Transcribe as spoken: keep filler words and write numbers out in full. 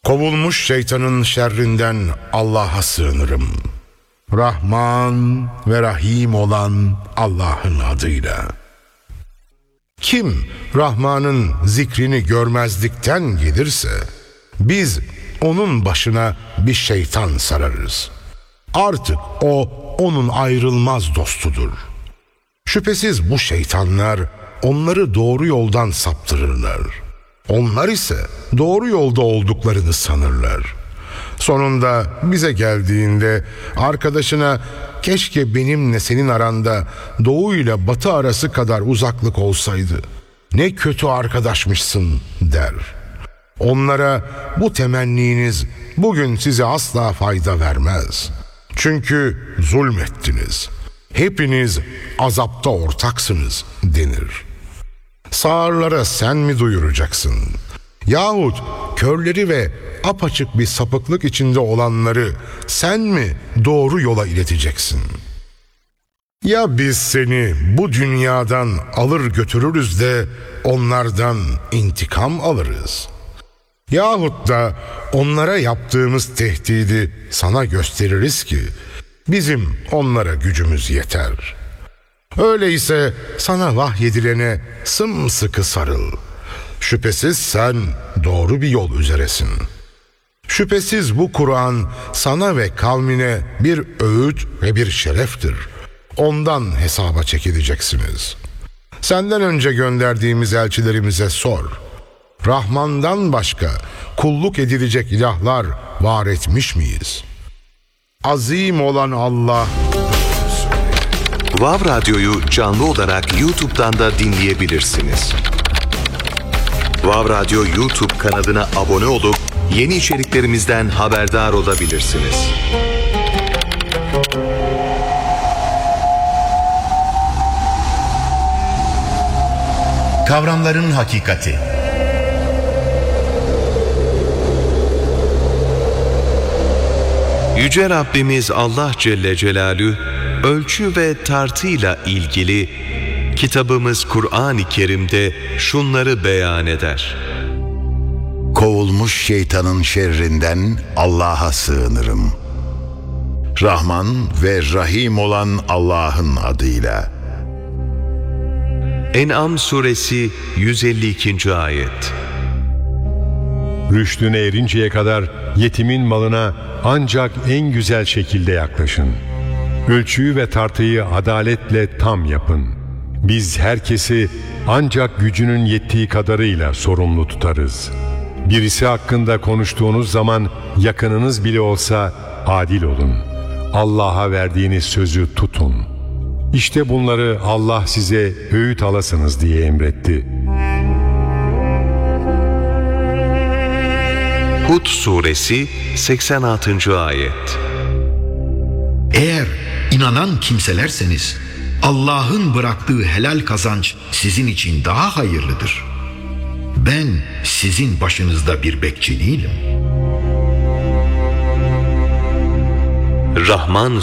Kovulmuş şeytanın şerrinden Allah'a sığınırım. Rahman ve Rahim olan Allah'ın adıyla. Kim Rahman'ın zikrini görmezlikten gelirse, biz onun başına bir şeytan sararız. Artık o onun ayrılmaz dostudur. Şüphesiz bu şeytanlar onları doğru yoldan saptırırlar. Onlar ise doğru yolda olduklarını sanırlar. Sonunda bize geldiğinde arkadaşına keşke benimle senin aranda doğu ile batı arası kadar uzaklık olsaydı, ne kötü arkadaşmışsın der. Onlara bu temenniniz bugün size asla fayda vermez. Çünkü zulmettiniz. Hepiniz azapta ortaksınız denir. Sağırlara sen mi duyuracaksın? Yahut körleri ve apaçık bir sapıklık içinde olanları sen mi doğru yola ileteceksin? Ya biz seni bu dünyadan alır götürürüz de onlardan intikam alırız. Yahut da onlara yaptığımız tehdidi sana gösteririz ki bizim onlara gücümüz yeter. Öyleyse sana vahyedilene sımsıkı sarıl. Şüphesiz sen doğru bir yol üzeresin. Şüphesiz bu Kur'an sana ve kavmine bir öğüt ve bir şereftir. Ondan hesaba çekileceksiniz. Senden önce gönderdiğimiz elçilerimize sor. Rahman'dan başka kulluk edilecek ilahlar var etmiş miyiz? Azim olan Allah. Vav Radyo'yu canlı olarak YouTube'dan da dinleyebilirsiniz. Vav Radyo YouTube kanalına abone olup yeni içeriklerimizden haberdar olabilirsiniz. Kavramların hakikati. Yüce Rabbimiz Allah Celle Celaluhu ölçü ve tartıyla ilgili kitabımız Kur'an-ı Kerim'de şunları beyan eder. Kovulmuş şeytanın şerrinden Allah'a sığınırım. Rahman ve Rahim olan Allah'ın adıyla. En'am suresi yüz elli ikinci ayet. Rüştüne erinceye kadar yetimin malına ancak en güzel şekilde yaklaşın. Ölçüyü ve tartıyı adaletle tam yapın. Biz herkesi ancak gücünün yettiği kadarıyla sorumlu tutarız. Birisi hakkında konuştuğunuz zaman yakınınız bile olsa adil olun. Allah'a verdiğiniz sözü tutun. İşte bunları Allah size öğüt alasınız diye emretti. Hud suresi seksen altıncı ayet. Eğer inanan kimselerseniz Allah'ın bıraktığı helal kazanç sizin için daha hayırlıdır. Ben sizin başınızda bir bekçi değilim. Rahman